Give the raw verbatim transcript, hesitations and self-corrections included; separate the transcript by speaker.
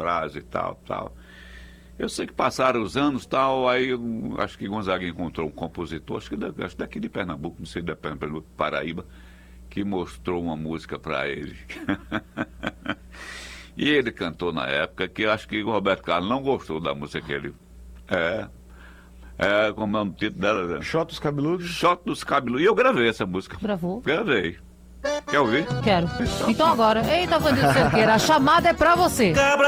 Speaker 1: frase e tal, tal. Eu sei que passaram os anos tal, aí eu, acho que Gonzaga encontrou um compositor, acho que da, acho daqui de Pernambuco, não sei, da Pernambuco, Paraíba, que mostrou uma música para ele. E ele cantou na época que acho que o Roberto Carlos não gostou da música que ele... É, é como é o título dela?
Speaker 2: Xota dos Cabeludos?
Speaker 1: Xota dos Cabeludos. E eu gravei essa música.
Speaker 3: Gravou?
Speaker 1: Gravei. Quer ouvir?
Speaker 3: Quero. Então agora, eita, Vandir Cerqueira, a chamada é pra você.